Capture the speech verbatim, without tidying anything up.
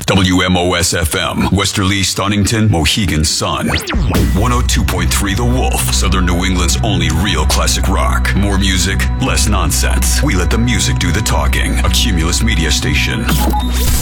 W M O S F M, Westerly, Stonington, Mohegan Sun. one oh two point three The Wolf, Southern New England's only real classic rock. More music, less nonsense. We let the music do the talking. A Cumulus Media Station.